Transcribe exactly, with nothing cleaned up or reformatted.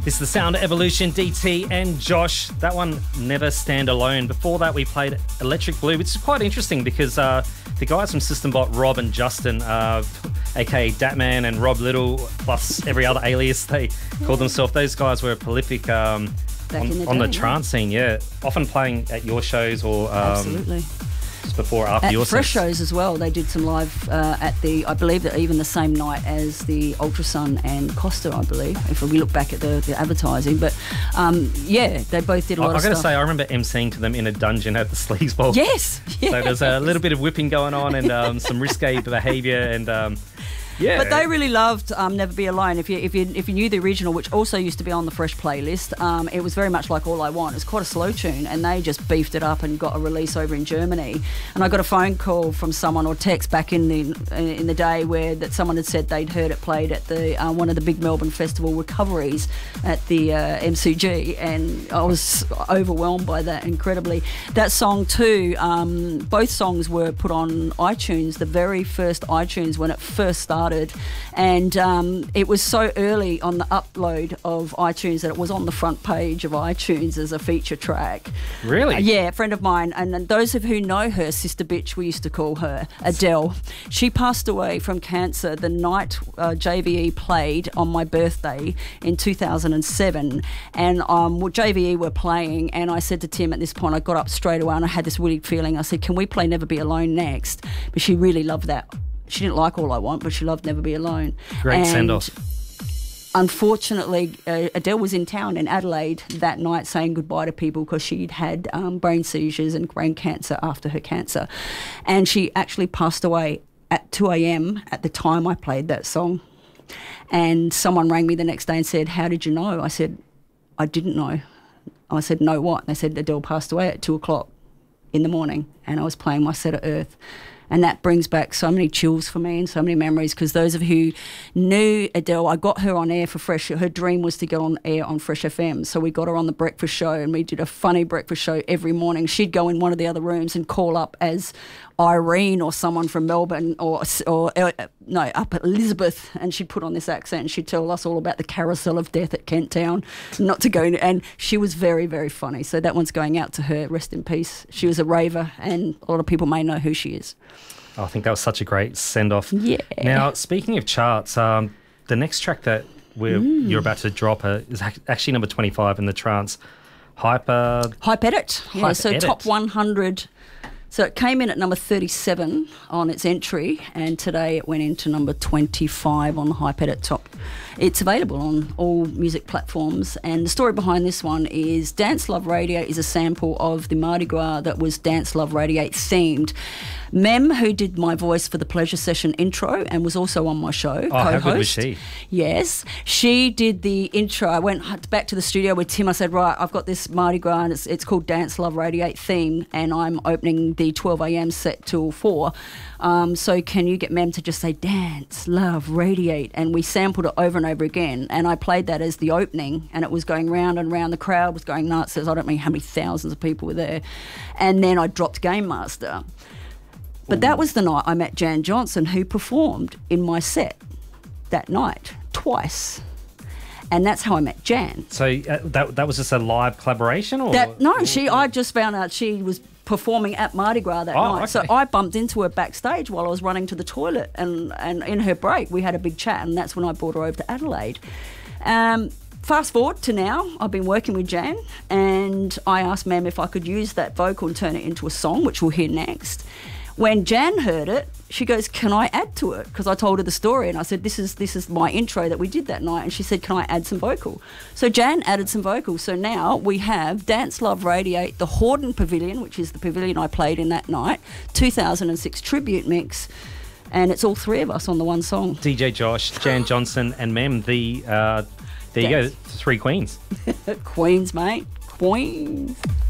This is the Sound Evolution, D T and Josh. That one, Never Stand Alone. Before that, we played Electric Blue, which is quite interesting because uh, the guys from System Bot, Rob and Justin, uh, aka Datman and Rob Little, plus every other alias they yeah. called themselves, those guys were prolific um, on, the, on day, the trance yeah. scene, yeah. Often playing at your shows or... Um, Absolutely. Before or after at your Fresh sets. shows as well. They did some live uh, at the, I believe that even the same night as the Ultrasun and Costa, I believe, if we look back at the, the advertising. But um, yeah, they both did a lot I, of I gotta stuff. say, I remember emceeing to them in a dungeon at the Sleaze Bowl. Yes, yes. So there's a little bit of whipping going on and um, some risque behaviour and. Um, Yeah. But they really loved um, Never Be Alone. If you if you if you knew the original, which also used to be on the Fresh playlist, um, it was very much like All I Want. It's quite a slow tune, and they just beefed it up and got a release over in Germany. And I got a phone call from someone or text back in the in the day where that someone had said they'd heard it played at the uh, one of the big Melbourne Festival recoveries at the uh, M C G, and I was overwhelmed by that incredibly. That song too. Um, both songs were put on iTunes, the very first iTunes when it first started. And um, it was so early on the upload of iTunes that it was on the front page of iTunes as a feature track. Really? Uh, yeah, a friend of mine, and those of who know her, Sister Bitch, we used to call her, Adele. She passed away from cancer the night uh, J V E played on my birthday in two thousand seven. And um, J V E were playing, and I said to Tim at this point, I got up straight away and I had this weird feeling. I said, can we play Never Be Alone next? But she really loved that. She didn't like All I Want, but she loved Never Be Alone. Great send-off. Unfortunately, uh, Adele was in town in Adelaide that night saying goodbye to people because she'd had um, brain seizures and brain cancer after her cancer. And she actually passed away at two a m at the time I played that song. And someone rang me the next day and said, how did you know? I said, I didn't know. I said, no what? And they said, Adele passed away at two o'clock in the morning, and I was playing my set of Earth. And that brings back so many chills for me and so many memories, because those of you who knew Adele, I got her on air for Fresh. Her dream was to get on air on Fresh F M. So we got her on the breakfast show, and we did a funny breakfast show every morning. She'd go in one of the other rooms and call up as Irene or someone from Melbourne or, or uh, no, up at Elizabeth, and she'd put on this accent and she'd tell us all about the carousel of death at Kent Town, not to go in, and she was very, very funny. So that one's going out to her, rest in peace. She was a raver, and a lot of people may know who she is. Oh, I think that was such a great send-off. Yeah. Now, speaking of charts, um, the next track that we're, mm. you're about to drop uh, is actually number twenty-five in the trance. Hyper... Hype Edit. Yeah, Hype so Edit. top one hundred. So it came in at number thirty-seven on its entry, and today it went into number twenty-five on the Hype Edit top. It's available on all music platforms, and the story behind this one is Dance Love Radiate is a sample of the Mardi Gras that was Dance Love Radiate themed. Mem, who did my voice for the Pleasure Session intro and was also on my show, oh, co-host. How good was she? Yes, she did the intro. I went back to the studio with Tim. I said, right, I've got this Mardi Gras, and it's, it's called Dance Love Radiate theme, and I'm opening the twelve a m set till four. Um, so can you get Mem to just say, Dance, Love, Radiate? And we sampled it over and over again, and I played that as the opening, and it was going round and round. The crowd was going nuts. There's, I don't know how many thousands of people were there. And then I dropped Game Master. But Ooh. That was the night I met Jan Johnson, who performed in my set that night twice. And that's how I met Jan. So uh, that that was just a live collaboration? Or that, No, or, she. or? I just found out she was performing at Mardi Gras that oh, night. Okay. So I bumped into her backstage while I was running to the toilet, and, and in her break we had a big chat, and that's when I brought her over to Adelaide. Um, fast forward to now, I've been working with Jan, and I asked Mem if I could use that vocal and turn it into a song, which we'll hear next. When Jan heard it, she goes, can I add to it? Because I told her the story, and I said, this is this is my intro that we did that night. And she said, can I add some vocal? So Jan added some vocal. So now we have Dance Love Radiate, the Hordern Pavilion, which is the pavilion I played in that night, two thousand six tribute mix. And it's all three of us on the one song. D J Josh, Jan Johnson and Mem, the, uh, there you go, three queens. Queens, mate. Queens.